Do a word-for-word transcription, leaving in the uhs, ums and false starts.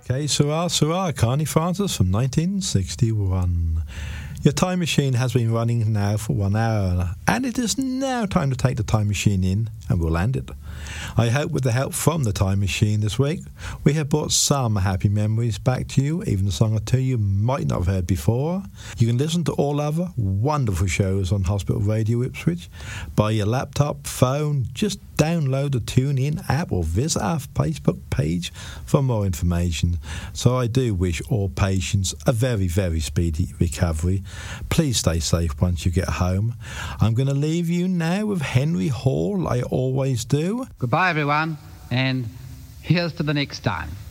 Okay, Seurat, Seurat, Carney Francis from nineteen sixty-one. Your time machine has been running now for one hour, and it is now time to take the time machine in, and we'll land it. I hope with the help from the time machine this week, we have brought some happy memories back to you, even a song or two you might not have heard before. You can listen to all other wonderful shows on Hospital Radio Ipswich by your laptop, phone. Just download the TuneIn app or visit our Facebook page for more information. So I do wish all patients a very, very speedy recovery. Please stay safe once you get home. I'm going to leave you now with Henry Hall, I always do. Goodbye, everyone, and here's to the next time.